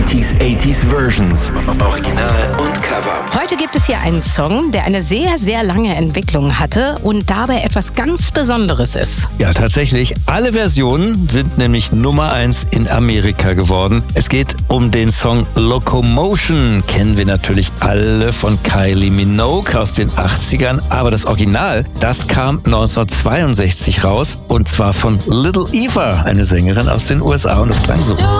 80s Versions. Original und Cover. Heute gibt es hier einen Song, der eine sehr, sehr lange Entwicklung hatte und dabei etwas ganz Besonderes ist. Ja, tatsächlich. Alle Versionen sind nämlich Nummer 1 in Amerika geworden. Es geht um den Song Locomotion. Kennen wir natürlich alle von Kylie Minogue aus den 80ern. Aber das Original, das kam 1962 raus. Und zwar von Little Eva, eine Sängerin aus den USA. Und das klang so.